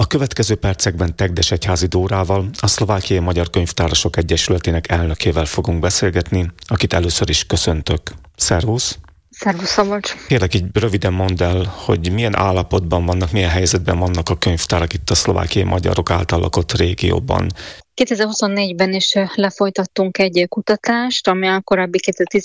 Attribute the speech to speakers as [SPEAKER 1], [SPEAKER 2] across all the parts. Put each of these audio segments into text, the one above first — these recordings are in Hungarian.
[SPEAKER 1] A következő percekben Tegdes Egyházi Dórával, a Szlovákiai Magyar Könyvtárosok Egyesületének elnökével fogunk beszélgetni, akit először is köszöntök. Szervusz!
[SPEAKER 2] Szervusz, Szabolcs!
[SPEAKER 1] Kérlek, így röviden mondd el, hogy milyen állapotban vannak, milyen helyzetben vannak a könyvtárak itt a szlovákiai magyarok által lakott régióban.
[SPEAKER 2] 2024-ben is lefolytattunk egy kutatást, ami a korábbi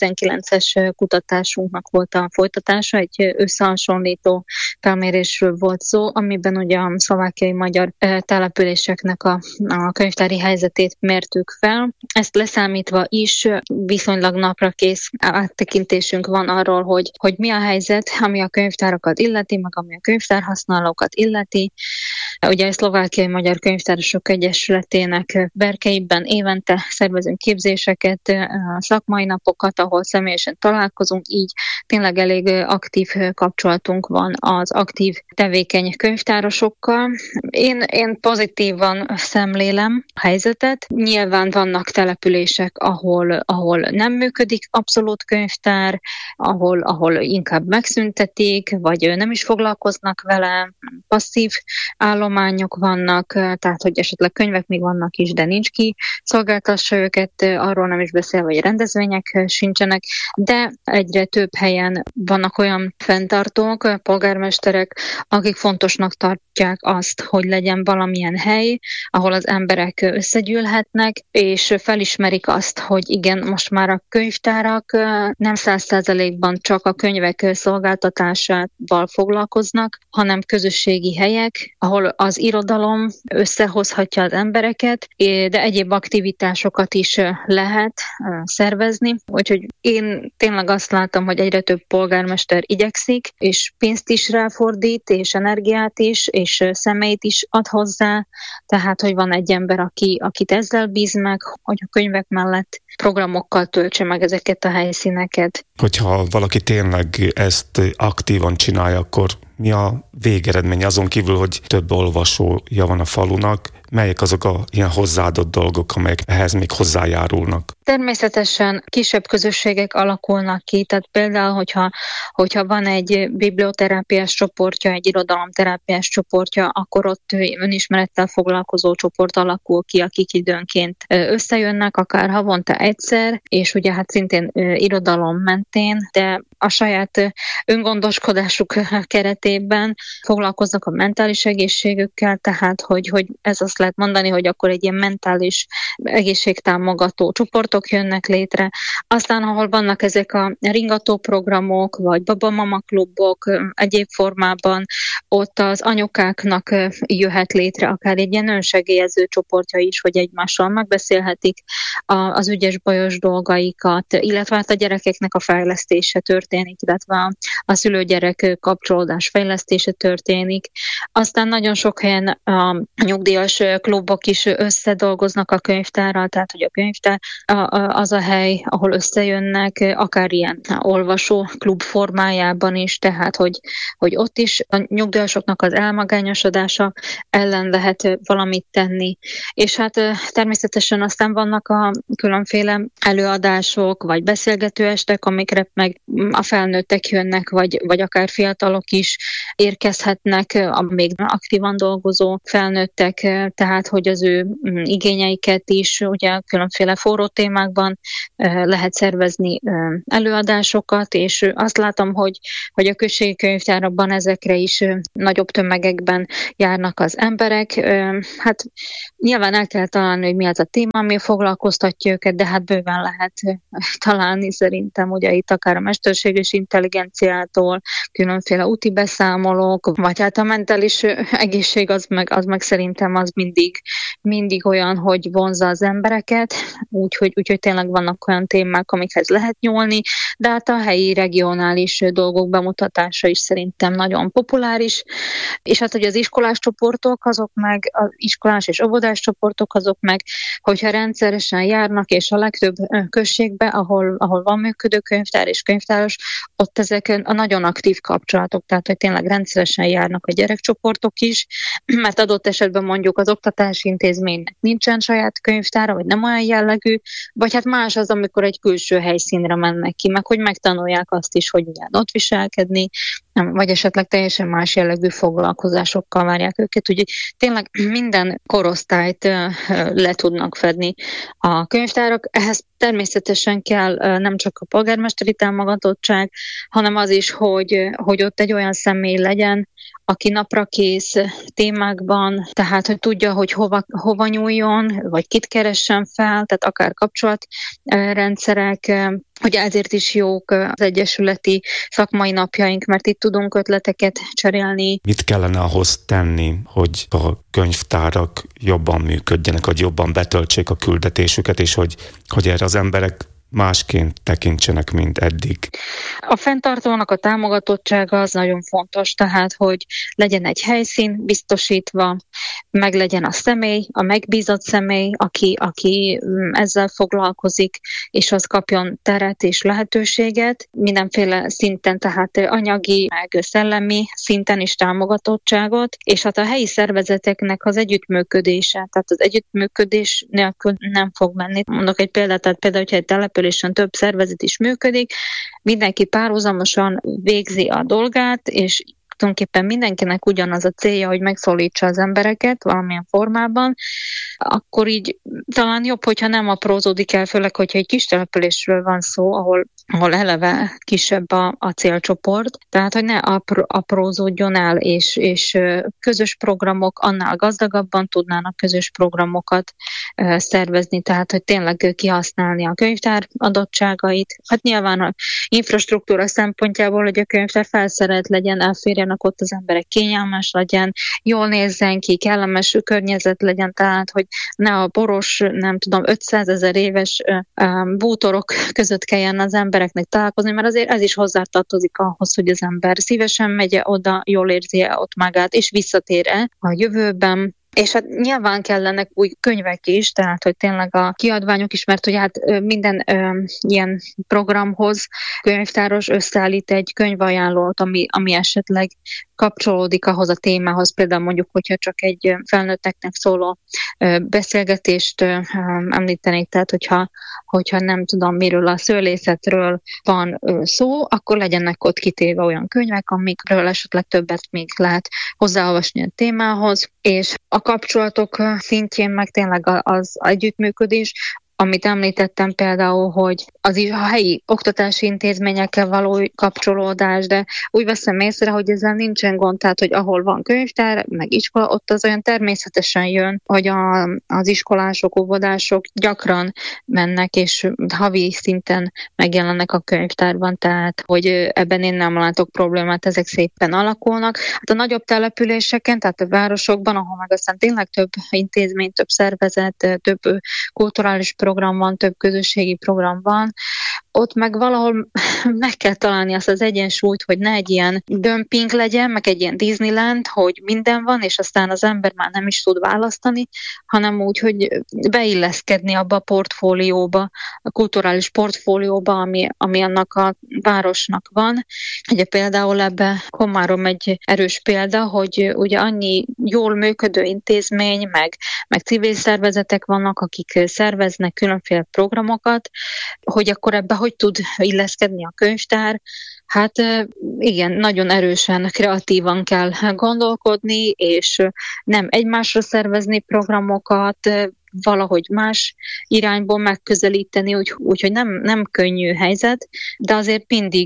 [SPEAKER 2] 2019-es kutatásunknak volt a folytatása, egy összehasonlító felmérésről volt szó, amiben ugye a szlovákiai magyar településeknek a könyvtári helyzetét mértük fel. Ezt leszámítva is viszonylag naprakész áttekintésünk van arról, hogy mi a helyzet, ami a könyvtárakat illeti, meg ami a könyvtárhasználókat illeti. Ugye a Szlovákiai Magyar Könyvtárosok Egyesületének berkeiben évente szervezünk képzéseket, szakmai napokat, ahol személyesen találkozunk, így tényleg elég aktív kapcsolatunk van az aktív tevékeny könyvtárosokkal. Én pozitívan szemlélem a helyzetet. Nyilván vannak települések, ahol nem működik abszolút könyvtár, ahol inkább megszüntetik, vagy nem is foglalkoznak vele, passzív állományok vannak, tehát hogy esetleg könyvek még vannak is, de nincs ki szolgáltassa őket, arról nem is beszélve, hogy rendezvények sincsenek, de egyre több helyen vannak olyan fenntartók, polgármesterek, akik fontosnak tartják azt, hogy legyen valamilyen hely, ahol az emberek összegyűlhetnek, és felismerik azt, hogy igen, most már a könyvtárak nem 100%-ban csak a könyvek szolgáltatásával foglalkoznak, hanem közösségi helyek, ahol az irodalom összehozhatja az embereket, de egyéb aktivitásokat is lehet szervezni. Úgyhogy én tényleg azt látom, hogy egyre több polgármester igyekszik, és pénzt is ráfordít, és energiát is, és személyt is ad hozzá. Tehát, hogy van egy ember, akit ezzel bíz meg, hogy a könyvek mellett programokkal töltse meg ezeket a helyszíneket.
[SPEAKER 1] Hogyha valaki tényleg ezt aktívan csinálja, akkor mi a végeredmény azon kívül, hogy több olvasója van a falunak? Melyek azok a ilyen hozzáadott dolgok, amelyek ehhez még hozzájárulnak?
[SPEAKER 2] Természetesen kisebb közösségek alakulnak ki, tehát például, hogyha van egy biblioterápiás csoportja, egy irodalomterápiás csoportja, akkor ott önismerettel foglalkozó csoport alakul ki, akik időnként összejönnek, akár havonta egyszer, és ugye hát szintén irodalom mentén, de a saját öngondoskodásuk keretében foglalkoznak a mentális egészségükkel, tehát hogy ez azt lehet mondani, hogy akkor egy ilyen mentális egészségtámogató csoportok jönnek létre. Aztán, ahol vannak ezek a ringató programok, vagy babamama klubok egyéb formában, ott az anyukáknak jöhet létre akár egy ilyen önsegélyező csoportja is, hogy egymással megbeszélhetik az ügyes-bajos dolgaikat, illetve hát a gyerekeknek a fejlesztése történik, illetve a szülő-gyerek kapcsolódás fejlesztése történik. Aztán nagyon sok helyen a nyugdíjas klubok is összedolgoznak a könyvtárral, tehát hogy a könyvtár az a hely, ahol összejönnek, akár ilyen olvasó klub formájában is, tehát hogy ott is a nyugdíjasoknak az elmagányosodása ellen lehet valamit tenni. És hát természetesen aztán vannak a különféle előadások, vagy beszélgetőestek, amikre meg a felnőttek jönnek, vagy akár fiatalok is érkezhetnek, a még aktívan dolgozó felnőttek, tehát hogy az ő igényeiket is ugye különféle forró témákban lehet szervezni előadásokat, és azt látom, hogy a községi könyvtárakban ezekre is nagyobb tömegekben járnak az emberek. Hát nyilván el kell találni, hogy mi az a téma, ami foglalkoztatja őket, de hát bőven lehet találni szerintem, ugye itt akár a mesterséges intelligenciától, különféle úti beszámolók, vagy hát a mentális egészség az meg szerintem az mindig olyan, hogy vonzza az embereket, úgyhogy tényleg vannak olyan témák, amikhez lehet nyúlni, de hát a helyi, regionális dolgok bemutatása is szerintem nagyon populáris, és hát, hogy az iskolás csoportok, azok meg, az iskolás és óvodás csoportok, azok meg, hogyha rendszeresen járnak, és a legtöbb községbe, ahol van működő könyvtár és könyvtáros, ott ezek a nagyon aktív kapcsolatok, tehát hogy tényleg rendszeresen járnak a gyerekcsoportok is, mert adott esetben mondjuk az oktatási intézménynek nincsen saját könyvtára, vagy nem olyan jellegű, vagy hát más az, amikor egy külső helyszínre mennek ki, meg hogy megtanulják azt is, hogy milyen ott viselkedni, vagy esetleg teljesen más jellegű foglalkozásokkal várják őket. Úgyhogy tényleg minden korosztályt le tudnak fedni a könyvtárak. Ehhez természetesen kell nem csak a polgármesteri támogatottság, hanem az is, hogy ott egy olyan személy legyen, aki naprakész témákban, tehát hogy tudja, hogy hova nyúljon, vagy kit keressen fel, tehát akár kapcsolatrendszerek, hogy ezért is jók az egyesületi szakmai napjaink, mert itt tudunk ötleteket cserélni.
[SPEAKER 1] Mit kellene ahhoz tenni, hogy a könyvtárak jobban működjenek, hogy jobban betöltsék a küldetésüket, és hogy erre az emberek másként tekintsenek, mint eddig?
[SPEAKER 2] A fenntartónak a támogatottsága az nagyon fontos, tehát, hogy legyen egy helyszín biztosítva, meg legyen a személy, a megbízott személy, aki ezzel foglalkozik, és az kapjon teret és lehetőséget, mindenféle szinten, tehát anyagi, meg szellemi szinten is támogatottságot, és hát a helyi szervezeteknek az együttműködése, tehát az együttműködés nélkül nem fog menni. Mondok egy példát, tehát például, hogyha egy településen több szervezet is működik, mindenki párhuzamosan végzi a dolgát, és tulajdonképpen mindenkinek ugyanaz a célja, hogy megszólítsa az embereket valamilyen formában, akkor így talán jobb, hogyha nem aprózódik el, főleg, hogyha egy kis településről van szó, ahol eleve kisebb a célcsoport, tehát, hogy ne aprózódjon el, és közös programok annál gazdagabban tudnának közös programokat szervezni, tehát, hogy tényleg kihasználni a könyvtár adottságait. Hát nyilván a infrastruktúra szempontjából, hogy a könyvtár felszerelt legyen, elférjenek ott az emberek, kényelmes legyen, jól nézzen ki, kellemes környezet legyen, tehát, hogy ne a boros, 500 000 éves bútorok között kelljen az embereknek találkozni, mert azért ez is hozzátartozik ahhoz, hogy az ember szívesen megy oda, jól érzi ott magát, és visszatér-e a jövőben. És hát nyilván kellenek új könyvek is, tehát hogy tényleg a kiadványok is, mert hogy hát minden ilyen programhoz könyvtáros összeállít egy könyvajánlót, ami esetleg kapcsolódik ahhoz a témához. Például mondjuk, hogyha csak egy felnőtteknek szóló beszélgetést említenék, tehát hogyha nem tudom miről, a szőlészetről van szó, akkor legyenek ott kitéve olyan könyvek, amikről esetleg többet még lehet hozzáolvasni a témához, és a kapcsolatok szintjén meg tényleg az együttműködés, amit említettem például, hogy a helyi oktatási intézményekkel való kapcsolódás, de úgy veszem észre, hogy ezzel nincsen gond, tehát hogy ahol van könyvtár, meg iskola, ott az olyan természetesen jön, hogy az iskolások, óvodások gyakran mennek, és havi szinten megjelennek a könyvtárban, tehát hogy ebben én nem látok problémát, ezek szépen alakulnak. Hát a nagyobb településeken, tehát a városokban, ahol meg aztán tényleg több intézmény, több szervezet, több kulturális program van, több közösségi program van, ott meg valahol meg kell találni azt az egyensúlyt, hogy ne egy ilyen dömping legyen, meg egy ilyen Disneyland, hogy minden van, és aztán az ember már nem is tud választani, hanem úgy, hogy beilleszkedni abba a portfólióba, a kulturális portfólióba, ami annak a városnak van. Ugye például ebbe Komárom egy erős példa, hogy ugye annyi jól működő intézmény, meg civil szervezetek vannak, akik szerveznek különféle programokat, hogy akkor ebbe hogy tud illeszkedni a könyvtár. Hát igen, nagyon erősen, kreatívan kell gondolkodni, és nem egymásra szervezni programokat, valahogy más irányból megközelíteni, úgyhogy nem könnyű helyzet, de azért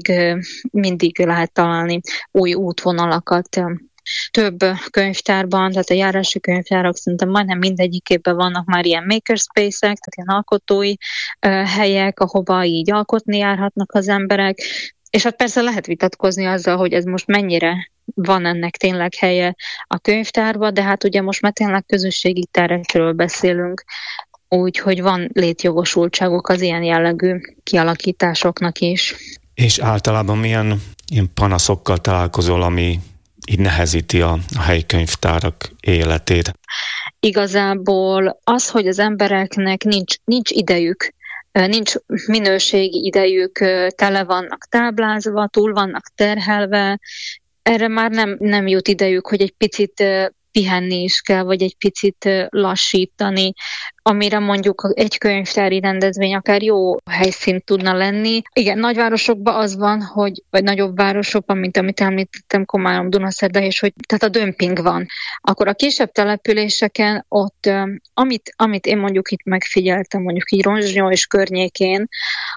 [SPEAKER 2] mindig lehet találni új útvonalakat. Több könyvtárban, tehát a járási könyvtárak szerintem majdnem mindegyikében vannak már ilyen makerspace-ek, tehát ilyen alkotói helyek, ahova így alkotni járhatnak az emberek, és hát persze lehet vitatkozni azzal, hogy ez most mennyire van ennek tényleg helye a könyvtárban, de hát ugye most már tényleg közösségi terekről beszélünk, úgyhogy van létjogosultságok az ilyen jellegű kialakításoknak is.
[SPEAKER 1] És általában milyen ilyen panaszokkal találkozol, ami így nehezíti a helyi könyvtárak életét?
[SPEAKER 2] Igazából az, hogy az embereknek nincs idejük, nincs minőségi idejük, tele vannak táblázva, túl vannak terhelve, erre már nem jut idejük, hogy egy picit pihenni is kell, vagy egy picit lassítani, amire mondjuk egy könyvtári rendezvény akár jó helyszín tudna lenni. Igen, nagyvárosokban az van, vagy nagyobb városokban, mint amit említettem, Komárom, Dunaszerda, és hogy tehát a dömping van. Akkor a kisebb településeken ott, amit én mondjuk itt megfigyeltem, mondjuk így Rozsnyó és környékén,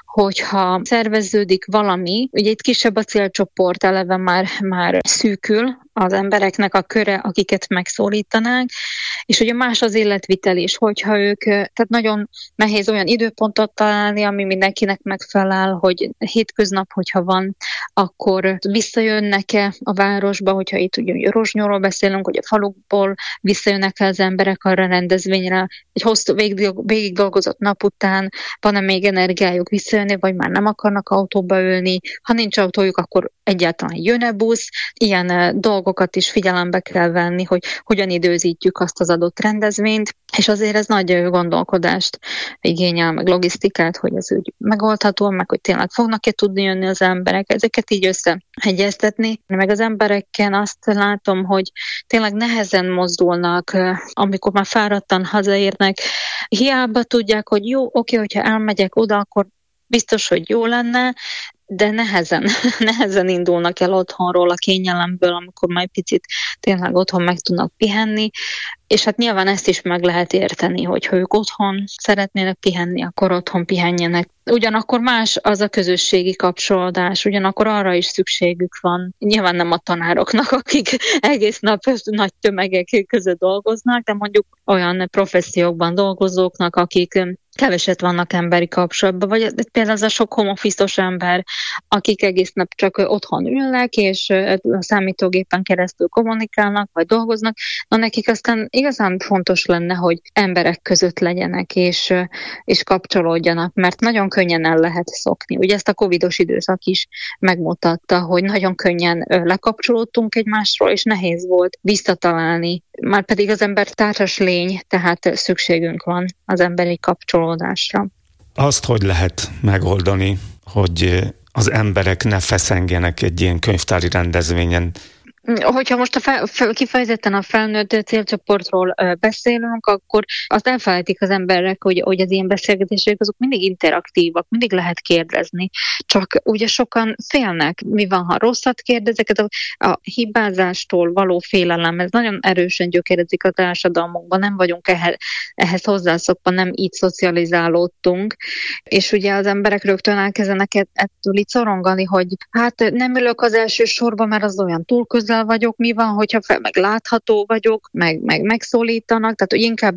[SPEAKER 2] hogyha szerveződik valami, ugye itt kisebb a célcsoport, eleve már szűkül az embereknek a köre, akiket megszólítanánk, és ugye más az életvitel is, hogyha ők, tehát nagyon nehéz olyan időpontot találni, ami mindenkinek megfelel, hogy hétköznap, hogyha van, akkor visszajönnek-e a városba, hogyha itt ugye Rozsnyóról beszélünk, hogy a falukból visszajönnek-e az emberek arra a rendezvényre, egy hosszú végig dolgozott nap után, van-e még energiájuk visszajönni, vagy már nem akarnak autóba ülni, ha nincs autójuk, akkor egyáltalán jön-e busz, ilyen dolgokat is figyelembe kell venni, hogy hogyan időzítjük azt az adott rendezvényt, és azért ez nagy gondolkodást igényel, meg logisztikát, hogy ez úgy megoldható, meg hogy tényleg fognak-e tudni jönni az emberek, ezeket így összeegyeztetni. Meg az embereken azt látom, hogy tényleg nehezen mozdulnak, amikor már fáradtan hazaérnek, hiába tudják, hogy jó, oké, hogyha elmegyek oda, akkor biztos, hogy jó lenne, de nehezen indulnak el otthonról, a kényelemből, amikor már egy picit tényleg otthon meg tudnak pihenni, és hát nyilván ezt is meg lehet érteni, hogyha ők otthon szeretnének pihenni, akkor otthon pihenjenek. Ugyanakkor más az a közösségi kapcsolódás, ugyanakkor arra is szükségük van. Nyilván nem a tanároknak, akik egész nap nagy tömegek között dolgoznak, de mondjuk olyan professziókban dolgozóknak, akik keveset vannak emberi kapcsolatban, vagy például az a sok home office-os ember, akik egész nap csak otthon ülnek, és a számítógépen keresztül kommunikálnak, vagy dolgoznak, na nekik aztán igazán fontos lenne, hogy emberek között legyenek, és kapcsolódjanak, mert nagyon könnyen el lehet szokni. Ugye ezt a covidos időszak is megmutatta, hogy nagyon könnyen lekapcsolódtunk egymásról, és nehéz volt visszatalálni. Már pedig az ember társas lény, tehát szükségünk van az emberi kapcsolódásra.
[SPEAKER 1] Azt hogy lehet megoldani, hogy az emberek ne feszengjenek egy ilyen könyvtári rendezvényen?
[SPEAKER 2] Hogyha most kifejezetten a felnőtt célcsoportról beszélünk, akkor azt elfelejtik az emberek, hogy az ilyen beszélgetések azok mindig interaktívak, mindig lehet kérdezni. Csak ugye sokan félnek, mi van, ha rosszat kérdezek, a hibázástól való félelem, ez nagyon erősen gyökerezik a társadalmunkban, nem vagyunk ehhez hozzászokva, nem így szocializálódtunk, és ugye az emberek rögtön elkezdenek ettől így szorongani, hogy hát nem ülök az első sorba, mert az olyan túl közel vagyok, mi van, hogyha meg látható vagyok, meg megszólítanak, tehát hogy inkább,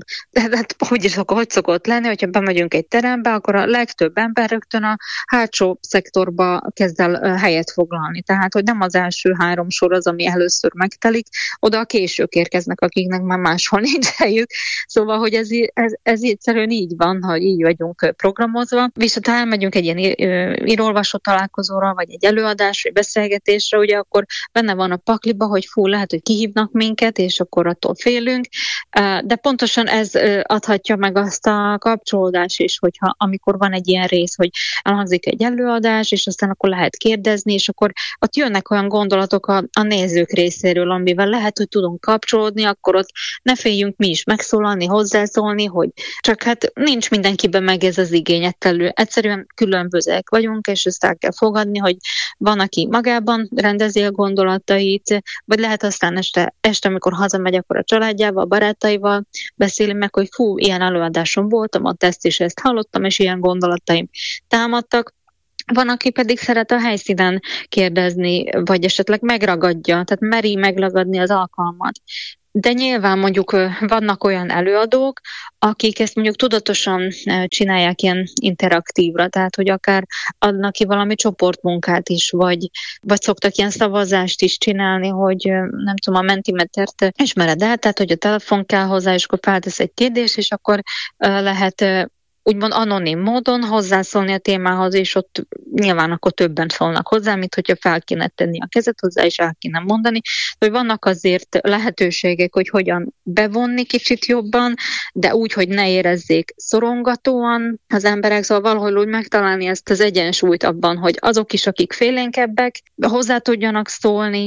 [SPEAKER 2] hogy szokott lenni, hogyha bemegyünk egy terembe, akkor a legtöbb ember rögtön a hátsó szektorba kezd el helyet foglalni. Tehát, hogy nem az első 3 sor az, ami először megtelik, oda a késők érkeznek, akiknek már máshol nincs helyük. Szóval, hogy ez egyszerűen így van, hogy így vagyunk programozva. Viszont ha elmegyünk egy ilyen írólvasó találkozóra, vagy egy előadásra, vagy beszélgetésre, ugye akkor benne van a pakliba, hogy lehet, hogy kihívnak minket, és akkor attól félünk. De pontosan ez adhatja meg azt a kapcsolódást is, hogyha amikor van egy ilyen rész, hogy elhangzik egy előadás, és aztán akkor lehet kérdezni, és akkor ott jönnek olyan gondolatok a nézők részéről, amivel lehet, hogy tudunk kapcsolódni, akkor ott ne féljünk mi is megszólalni, hozzászólni, hogy csak hát nincs mindenkiben meg ez az igény, egyszerűen különbözőek vagyunk, és ezt el kell fogadni, hogy van, aki magában rendezi a gondolatait, vagy lehet aztán este, amikor hazamegy, akkor a családjával, a barátaival beszéli meg, hogy ilyen előadásom voltam, ott ezt hallottam, és ilyen gondolataim támadtak. Van, aki pedig szeret a helyszínen kérdezni, vagy esetleg megragadja, tehát meri megragadni az alkalmat. De nyilván mondjuk vannak olyan előadók, akik ezt mondjuk tudatosan csinálják ilyen interaktívra, tehát hogy akár adnak ki valami csoportmunkát is, vagy szoktak ilyen szavazást is csinálni, hogy nem tudom, a Mentimetert ismered el, tehát hogy a telefon kell hozzá, és akkor feltesz egy kérdést, és akkor lehet úgymond anonim módon hozzászólni a témához, és ott nyilván akkor többen szólnak hozzá, mint hogyha fel kéne tenni a kezet hozzá, és el kéne mondani. Hogy vannak azért lehetőségek, hogy hogyan bevonni kicsit jobban, de úgy, hogy ne érezzék szorongatóan az emberek, szóval valahogy úgy megtalálni ezt az egyensúlyt abban, hogy azok is, akik félénkebbek, hozzá tudjanak szólni,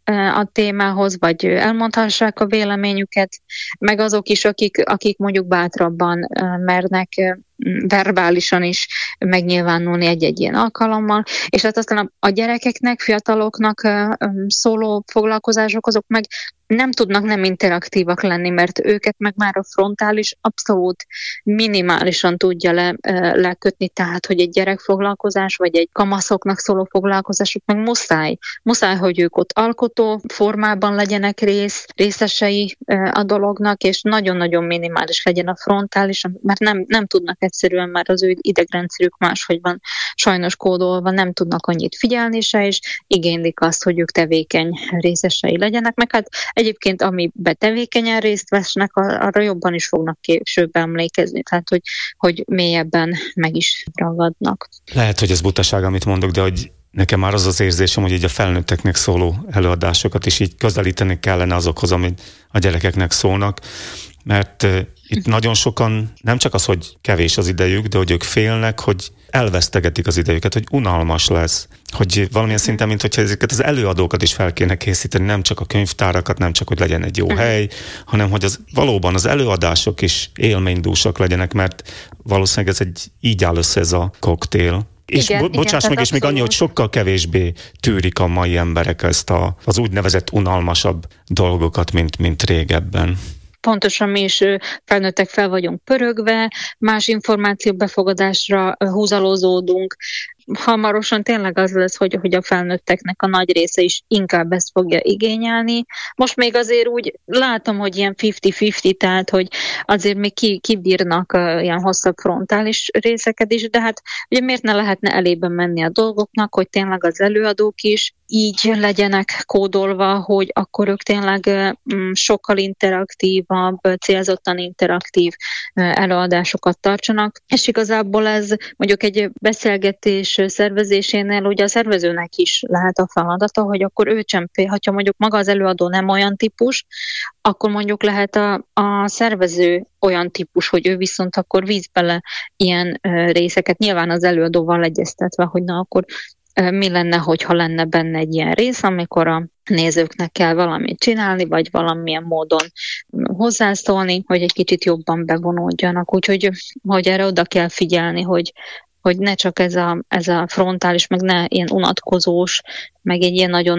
[SPEAKER 2] a témához, vagy elmondhassák a véleményüket, meg azok is, akik mondjuk bátrabban mernek verbálisan is megnyilvánulni egy-egy ilyen alkalommal, és hát aztán a gyerekeknek, fiataloknak szóló foglalkozások, azok meg nem tudnak nem interaktívak lenni, mert őket meg már a frontális abszolút minimálisan tudja lekötni, tehát, hogy egy gyerekfoglalkozás, vagy egy kamaszoknak szóló foglalkozások meg muszáj, hogy ők ott alkotó formában legyenek részesei a dolognak, és nagyon-nagyon minimális legyen a frontális, mert nem tudnak egyszerűen, már az ő idegrendszerük máshogy van sajnos kódolva, nem tudnak annyit figyelni se, és igénylik azt, hogy ők tevékeny részesei legyenek, meg hát egyébként, amiben tevékenyen részt vesznek, arra jobban is fognak később emlékezni, tehát hogy mélyebben meg is ragadnak.
[SPEAKER 1] Lehet, hogy ez butaság, amit mondok, de hogy nekem már az érzésem, hogy így a felnőtteknek szóló előadásokat is így közelíteni kellene azokhoz, amit a gyerekeknek szólnak, mert itt nagyon sokan nem csak az, hogy kevés az idejük, de hogy ők félnek, hogy elvesztegetik az idejüket, hogy unalmas lesz, hogy valamilyen szinten, mint hogyha ezeket az előadókat is fel kéne készíteni, nem csak a könyvtárakat, nem csak, hogy legyen egy jó hely, hanem hogy valóban az előadások is élménydúsak legyenek, mert valószínűleg így áll össze ez a koktél. És bocsáss meg, és még annyi, hogy sokkal kevésbé tűrik a mai emberek ezt az úgynevezett unalmasabb dolgokat, mint régebben.
[SPEAKER 2] Pontosan mi is felnőttek fel vagyunk pörögve, más információ befogadásra húzalozódunk. Hamarosan tényleg az lesz, hogy a felnőtteknek a nagy része is inkább ezt fogja igényelni. Most még azért úgy látom, hogy ilyen 50-50, tehát hogy azért még kibírnak ilyen hosszabb frontális részeket is, de hát ugye miért ne lehetne elébe menni a dolgoknak, hogy tényleg az előadók is így legyenek kódolva, hogy akkor ők tényleg sokkal interaktívabb, célzottan interaktív előadásokat tartsanak. És igazából ez mondjuk egy beszélgetés szervezésénél ugye a szervezőnek is lehet a feladata, hogy akkor ő csempél, ha mondjuk maga az előadó nem olyan típus, akkor mondjuk lehet a szervező olyan típus, hogy ő viszont akkor víz bele ilyen részeket, nyilván az előadóval egyeztetve, hogy na akkor mi lenne, hogyha lenne benne egy ilyen rész, amikor a nézőknek kell valamit csinálni, vagy valamilyen módon hozzászólni, hogy egy kicsit jobban bevonódjanak. Úgyhogy hogy erre oda kell figyelni, hogy ne csak ez a frontális, meg ne ilyen unatkozós, meg egy ilyen nagyon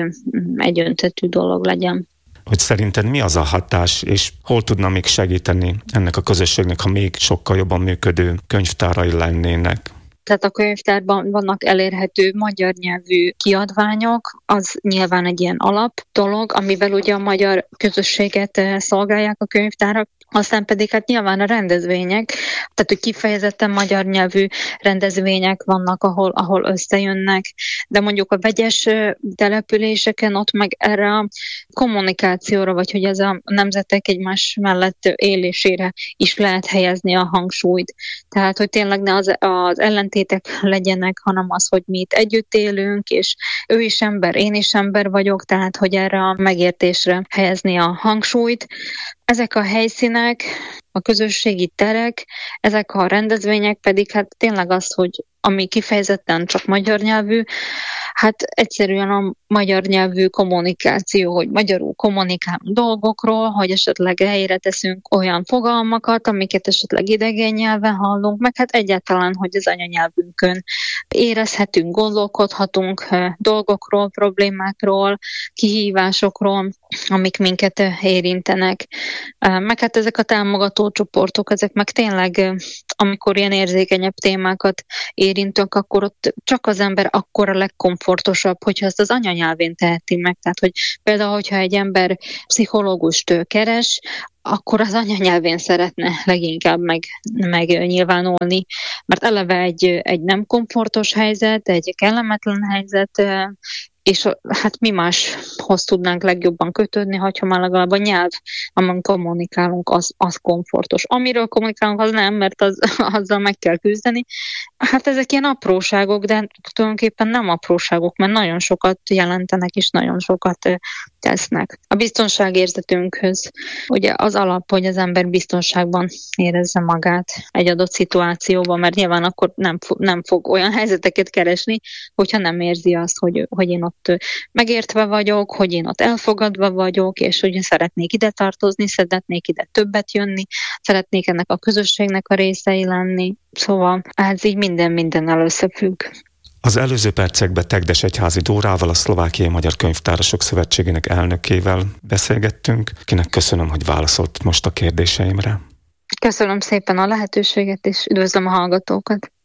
[SPEAKER 2] egyöntetű dolog legyen.
[SPEAKER 1] Hogy szerinted mi az a hatás, és hol tudna még segíteni ennek a közösségnek, ha még sokkal jobban működő könyvtárai lennének?
[SPEAKER 2] Tehát a könyvtárban vannak elérhető magyar nyelvű kiadványok, az nyilván egy ilyen alap dolog, amivel ugye a magyar közösséget szolgálják a könyvtárak, aztán pedig hát nyilván a rendezvények, tehát hogy kifejezetten magyar nyelvű rendezvények vannak, ahol összejönnek, de mondjuk a vegyes településeken ott meg erre a kommunikációra, vagy hogy ez a nemzetek egymás mellett élésére is lehet helyezni a hangsúlyt. Tehát, hogy tényleg ne az ellentétek legyenek, hanem az, hogy mi itt együtt élünk, és ő is ember, én is ember vagyok, tehát, hogy erre a megértésre helyezni a hangsúlyt. Ezek a helyszínek, a közösségi terek, ezek a rendezvények pedig hát tényleg az, hogy ami kifejezetten csak magyar nyelvű, hát egyszerűen a magyar nyelvű kommunikáció, hogy magyarul kommunikálunk dolgokról, hogy esetleg helyre teszünk olyan fogalmakat, amiket esetleg idegen nyelven hallunk, meg hát egyáltalán, hogy az anyanyelvünkön érezhetünk, gondolkodhatunk dolgokról, problémákról, kihívásokról, amik minket érintenek. Meg hát ezek a támogató csoportok, ezek meg tényleg, amikor ilyen érzékenyebb témákat érintünk, akkor ott csak az ember akkor a legkomfortosabb, hogyha ezt az anyanyelvén teheti meg. Tehát, hogy például, hogyha egy ember pszichológust keres, akkor az anyanyelvén szeretne leginkább megnyilvánulni, mert eleve egy nem komfortos helyzet, egy kellemetlen helyzet, és hát mi máshoz tudnánk legjobban kötődni, hogyha már legalább a nyelv, amin kommunikálunk, az komfortos. Amiről kommunikálunk, az nem, mert azzal meg kell küzdeni. Hát ezek ilyen apróságok, de tulajdonképpen nem apróságok, mert nagyon sokat jelentenek, és nagyon sokat tesznek. A biztonságérzetünkhöz ugye az alap, hogy az ember biztonságban érezze magát egy adott szituációban, mert nyilván akkor nem fog olyan helyzeteket keresni, hogyha nem érzi azt, hogy én ott megértve vagyok, hogy én ott elfogadva vagyok, és hogy szeretnék ide tartozni, szeretnék ide többet jönni, szeretnék ennek a közösségnek a részei lenni. Szóval ez így mindennel összefügg.
[SPEAKER 1] Az előző percekben Tegdes Egyházi Dórával, a Szlovákiai Magyar Könyvtárosok Szövetségének elnökével beszélgettünk, akinek köszönöm, hogy válaszolt most a kérdéseimre.
[SPEAKER 2] Köszönöm szépen a lehetőséget, és üdvözlöm a hallgatókat.